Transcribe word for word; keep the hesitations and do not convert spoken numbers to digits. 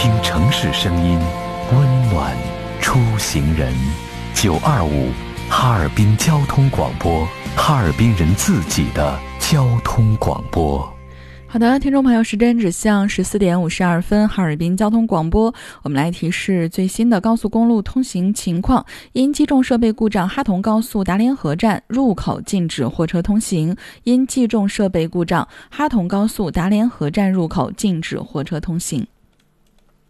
听城市声音，温暖出行人。九二五哈尔滨交通广播，哈尔滨人自己的交通广播。 好的，听众朋友，时间指向十四点五十二分，哈尔滨交通广播，我们来提示最新的高速公路通行情况。因机重设备故障，哈同高速达联河站入口禁止货车通行。因机重设备故障，哈同高速达联河站入口禁止货车通行。